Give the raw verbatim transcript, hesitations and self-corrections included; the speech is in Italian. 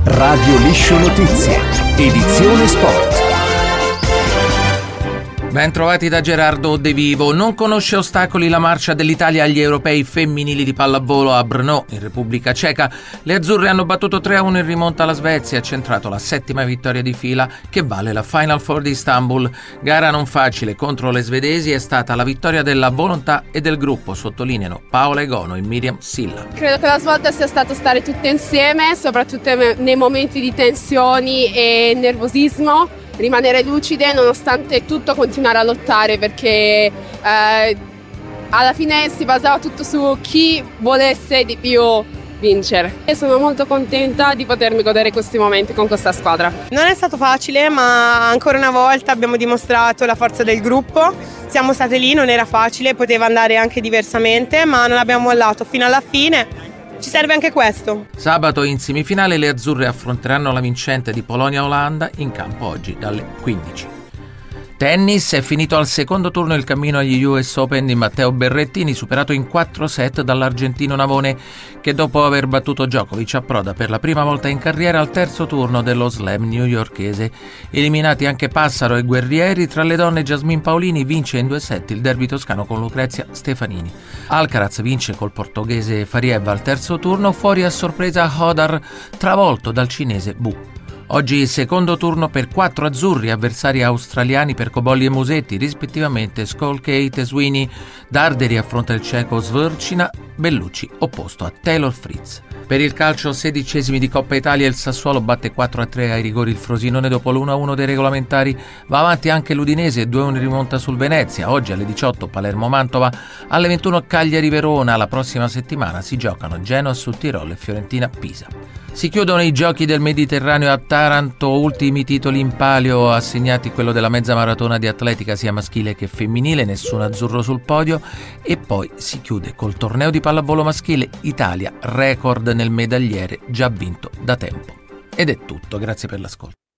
Radio Liscio Notizie, edizione sport. Ben trovati da Gerardo De Vivo. Non conosce ostacoli la marcia dell'Italia agli europei femminili di pallavolo a Brno, in Repubblica Ceca. Le azzurre hanno battuto tre a uno in rimonta alla Svezia e centrato la settima vittoria di fila che vale la Final Four di Istanbul. Gara non facile contro le svedesi, è stata la vittoria della volontà e del gruppo, sottolineano Paola Egono e Miriam Silla. Credo che la svolta sia stato stare tutte insieme, soprattutto nei momenti di tensioni e nervosismo. Rimanere lucide nonostante tutto, continuare a lottare, perché eh, alla fine si basava tutto su chi volesse di più vincere. E sono molto contenta di potermi godere questi momenti con questa squadra. Non è stato facile, ma ancora una volta abbiamo dimostrato la forza del gruppo. Siamo state lì, non era facile, poteva andare anche diversamente, ma non abbiamo mollato fino alla fine. Ci serve anche questo. Sabato in semifinale le azzurre affronteranno la vincente di Polonia-Olanda in campo oggi dalle quindici. Tennis, è finito al secondo turno il cammino agli U S Open di Matteo Berrettini, superato in quattro set dall'argentino Navone, che dopo aver battuto Djokovic approda per la prima volta in carriera al terzo turno dello slam newyorkese. Eliminati anche Passaro e Guerrieri, tra le donne Jasmine Paolini vince in due set il derby toscano con Lucrezia Stefanini. Alcaraz vince col portoghese Fariev al terzo turno, fuori a sorpresa Hodar, travolto dal cinese Bu. Oggi secondo turno per quattro azzurri, avversari australiani per Cobolli e Musetti, rispettivamente Skolkate e Sweeney. Darderi affronta il ceco Svrcina, Bellucci opposto a Taylor Fritz. Per il calcio sedicesimi di Coppa Italia il Sassuolo batte quattro a tre ai rigori il Frosinone dopo l'uno a uno dei regolamentari. Va avanti anche l'Udinese, due a uno in rimonta sul Venezia. Oggi alle diciotto Palermo-Mantova, alle ventuno Cagliari-Verona. La prossima settimana si giocano Genoa sul Tirolo e Fiorentina-Pisa. Si chiudono i giochi del Mediterraneo a Taranto, ultimi titoli in palio assegnati, quello della mezza maratona di atletica sia maschile che femminile, nessun azzurro sul podio, e poi si chiude col torneo di pallavolo maschile, Italia, record nel medagliere già vinto da tempo. Ed è tutto, grazie per l'ascolto.